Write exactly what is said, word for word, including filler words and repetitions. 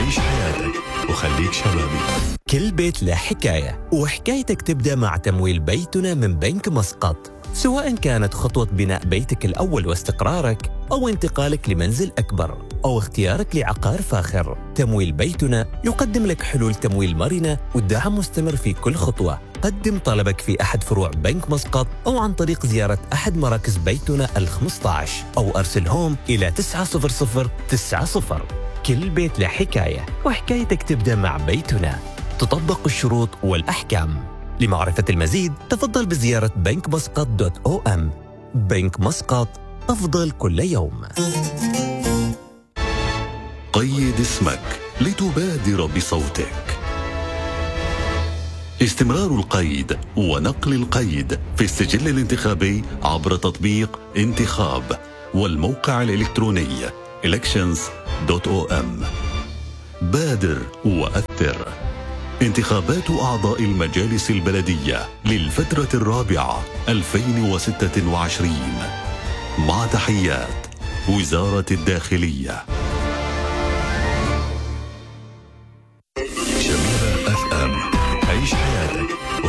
عيش حياتك وخليك شبابي. كل بيت له حكاية، وحكايتك تبدأ مع تمويل بيتنا من بنك مسقط. سواء كانت خطوة بناء بيتك الأول واستقرارك، أو انتقالك لمنزل أكبر، أو اختيارك لعقار فاخر، تمويل بيتنا يقدم لك حلول تمويل مرنة ودعم مستمر في كل خطوة. قدم طلبك في أحد فروع بنك مسقط أو عن طريق زيارة أحد مراكز بيتنا الخمسة عشر، أو أرسلهم إلى تسعة صفر صفر تسعة صفر. كل بيت له حكاية، وحكايتك تبدأ مع بيتنا. تطبق الشروط والأحكام. لمعرفة المزيد تفضل بزيارة بنك مسقط دوت أو أم. بنك مسقط، أفضل كل يوم. قيد اسمك لتبادر بصوتك. استمرار القيد ونقل القيد في السجل الانتخابي عبر تطبيق انتخاب والموقع الإلكتروني elections دوت أو أم. بادر وأثر. انتخابات أعضاء المجالس البلدية للفترة الرابعة ألفين وستة وعشرين. مع تحيات وزارة الداخلية.